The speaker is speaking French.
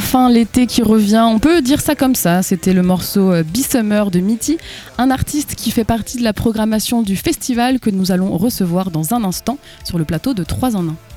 enfin l'été qui revient, on peut dire ça comme ça. C'était le morceau Be Summer de Mitty, un artiste qui fait partie de la programmation du festival que nous allons recevoir dans un instant sur le plateau de 3 en 1.